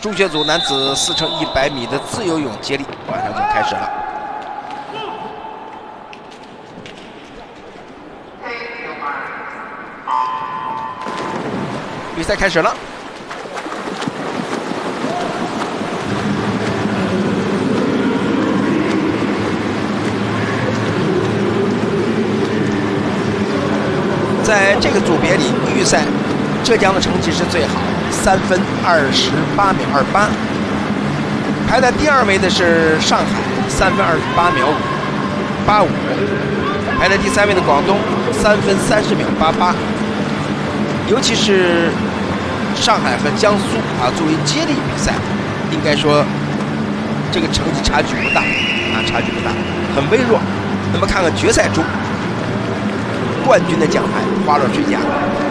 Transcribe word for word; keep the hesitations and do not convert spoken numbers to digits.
中学组男子四乘一百米的自由泳接力马上就开始了。比赛开始了。在这个组别里，预赛浙江的成绩是最好，三分二十八秒二八。排在第二位的是上海，三分二十八秒五八五。排在第三位的广东，三分三十秒八八。尤其是上海和江苏啊，作为接力比赛，应该说这个成绩差距不大啊，差距不大，很微弱。那么看看决赛中冠军的奖牌花落谁家？